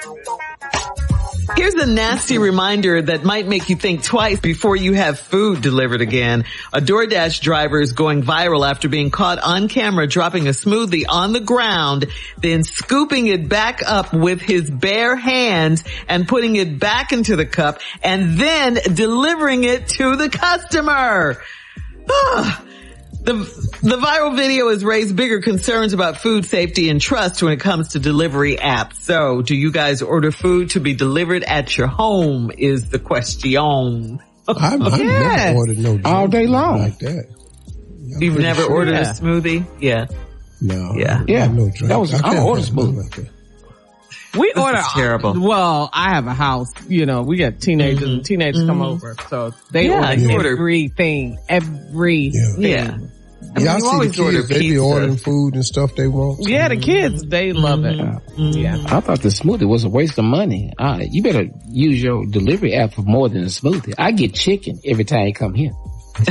Here's a nasty reminder that might make you think twice before you have food delivered again. A DoorDash driver is going viral after being caught on camera dropping a smoothie on the ground, then scooping it back up with his bare hands and putting it back into the cup and then delivering it to the customer. The viral video has raised bigger concerns about food safety and trust when it comes to delivery apps. So, do you guys order food to be delivered at your home is the question. I've never ordered no drink all day long like that. You've never ordered a smoothie? Yeah. No. Yeah. No drink. That was, I ordered smoothie like that. We order terrible. Well, I have a house, we got teenagers and teenagers come over. So they order everything. Yeah. Y'all see the kids, they be ordering food and stuff they want. Yeah, the kids, they love it. Yeah. I thought the smoothie was a waste of money. You better use your delivery app for more than a smoothie. I get chicken every time you come here.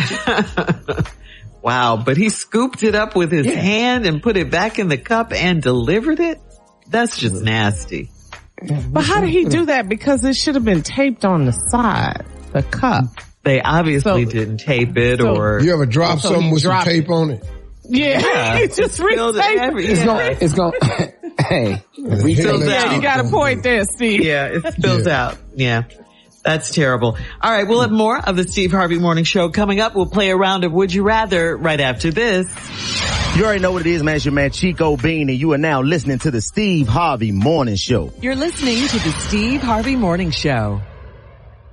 Wow, but he scooped it up with his hand and put it back in the cup and delivered it? That's just nasty. But how did he do that? Because it should have been taped on the side, the cup. They obviously didn't tape it or... You ever drop something with some tape on it? Yeah. It just spilled it. It's going hey. Yeah, you got a point there, Steve. Yeah, it spills out. Yeah. That's terrible. All right, we'll have more of the Steve Harvey Morning Show coming up. We'll play a round of Would You Rather right after this. You already know what it is, man. It's your man Chico Bean, and you are now listening to the Steve Harvey Morning Show. You're listening to the Steve Harvey Morning Show.